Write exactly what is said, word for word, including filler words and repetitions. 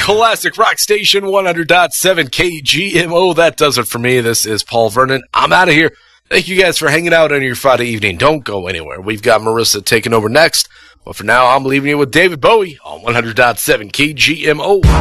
Classic Rock Station one hundred point seven K G M O. That does it for me. This is Paul Vernon. I'm out of here. Thank you guys for hanging out on your Friday evening. Don't go anywhere. We've got Marissa taking over next. But for now, I'm leaving you with David Bowie on one hundred point seven K G M O.